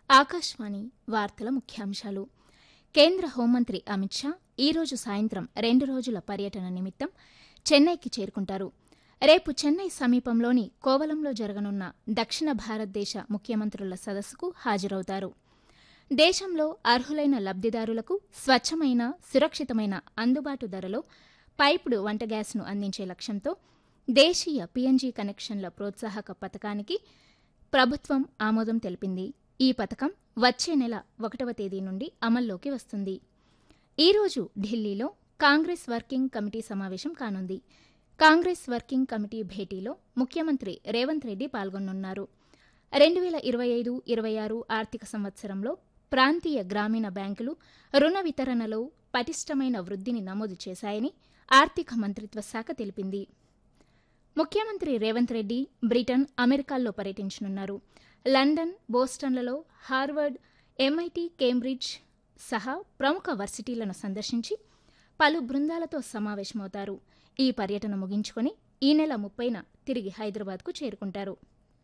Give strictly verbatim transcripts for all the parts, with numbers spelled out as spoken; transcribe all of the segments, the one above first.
ఆకాశవాణి వార్తల ముఖ్యాంశాలు. కేంద్ర హోంమంత్రి అమిత్ షా ఈరోజు సాయంత్రం రెండు రోజుల పర్యటన నిమిత్తం చెన్నైకి చేరుకుంటారు. రేపు చెన్నై సమీపంలోని కోవలంలో జరగనున్న దక్షిణ భారతదేశ ముఖ్యమంత్రుల సదస్సుకు హాజరవుతారు. దేశంలో అర్హులైన లబ్దిదారులకు స్వచ్ఛమైన, సురక్షితమైన, అందుబాటు ధరలో పైపుడు వంట గ్యాస్ను అందించే లక్ష్యంతో దేశీయ పీఎన్జీ కనెక్షన్ల ప్రోత్సాహక పథకానికి ప్రభుత్వం ఆమోదం తెలిపింది. ఈ పథకం వచ్చే నెల ఒకటవ తేదీ నుండి అమల్లోకి వస్తుంది. ఈరోజు ఢిల్లీలో కాంగ్రెస్ వర్కింగ్ కమిటీ సమావేశం కానుంది. కాంగ్రెస్ వర్కింగ్ కమిటీ భేటీలో ముఖ్యమంత్రి రేవంత్ రెడ్డి పాల్గొనున్నారు. రెండు వేల ఇరవై ఐదు ఇరవై ఆరు ఆర్థిక సంవత్సరంలో ప్రాంతీయ గ్రామీణ బ్యాంకులు రుణ వితరణలో పటిష్టమైన వృద్ధిని నమోదు చేశాయని ఆర్థిక మంత్రిత్వ శాఖ తెలిపింది. ముఖ్యమంత్రి రేవంత్ రెడ్డి బ్రిటన్, అమెరికాల్లో పర్యటించనున్నారు. లండన్, బోస్టన్లలో హార్వర్డ్, ఎంఐటి, కేంబ్రిడ్జ్ సహా ప్రముఖ వర్సిటీలను సందర్శించి పలు బృందాలతో సమావేశమవుతారు. ఈ పర్యటన ముగించుకొని ఈ నెల ముప్పైన తిరిగి హైదరాబాద్కు చేరుకుంటారు.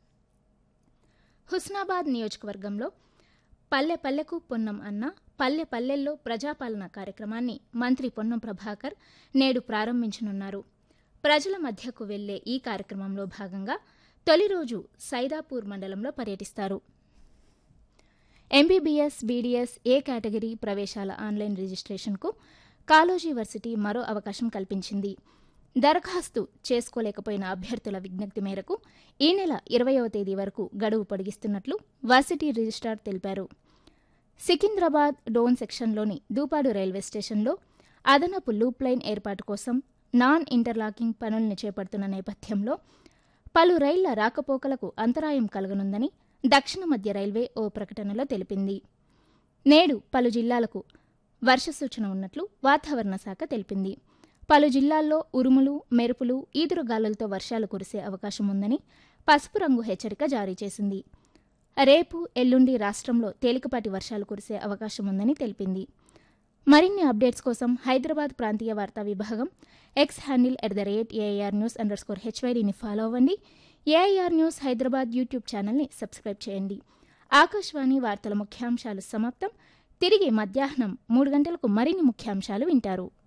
హుస్నాబాద్ నియోజకవర్గంలో పల్లె పల్లెకు పొన్నం అన్న పల్లె పల్లెల్లో ప్రజాపాలన కార్యక్రమాన్ని మంత్రి పొన్నం ప్రభాకర్ నేడు ప్రారంభించనున్నారు. ప్రజల మధ్యకు వెళ్లే ఈ కార్యక్రమంలో భాగంగా తొలి రోజు సైదాపూర్ మండలంలో పర్యటిస్తారు. ఎంబీబీఎస్, బీడీఎస్ ఏ కేటగిరీ ప్రవేశాల ఆన్లైన్ రిజిస్ట్రేషన్కు కాళోజీ వర్సిటీ మరో అవకాశం కల్పించింది. దరఖాస్తు చేసుకోలేకపోయిన అభ్యర్థుల విజ్ఞప్తి మేరకు ఈ నెల ఇరవయవ తేదీ వరకు గడువు పొడిగిస్తున్నట్లు వర్సిటీ రిజిస్ట్రార్ తెలిపారు. సికింద్రాబాద్ డోన్ సెక్షన్లోని దూపాడు రైల్వే స్టేషన్లో అదనపు లూప్ లైన్ ఏర్పాటు కోసం నాన్ ఇంటర్లాకింగ్ పనుల్ని చేపడుతున్న నేపథ్యంలో పలు రైళ్ల రాకపోకలకు అంతరాయం కలగనుందని దక్షిణ మధ్య రైల్వే ఓ ప్రకటనలో తెలిపింది. నేడు పలు జిల్లాలకు వర్ష సూచన ఉన్నట్లు వాతావరణ శాఖ తెలిపింది. పలు జిల్లాల్లో ఉరుములు, మెరుపులు, ఈదురుగాలులతో వర్షాలు కురిసే అవకాశం ఉందని పసుపు రంగు హెచ్చరిక జారీ చేసింది. రేపు, ఎల్లుండి రాష్ట్రంలో తేలికపాటి వర్షాలు కురిసే అవకాశం ఉందని తెలిపింది. మరిన్ని అప్డేట్స్ కోసం హైదరాబాద్ ప్రాంతీయ వార్తా విభాగం X handle at the rate AIR news under score హెచ్వైడీని follow అవ్వండి. ఏఐఆర్ న్యూస్ హైదరాబాద్ యూట్యూబ్ ఛానల్ని సబ్స్క్రైబ్ చేయండి. ఆకాశవాణి వార్తల ముఖ్యాంశాలు సమాప్తం. తిరిగి మధ్యాహ్నం మూడు గంటలకు మరిన్ని ముఖ్యాంశాలు వింటారు.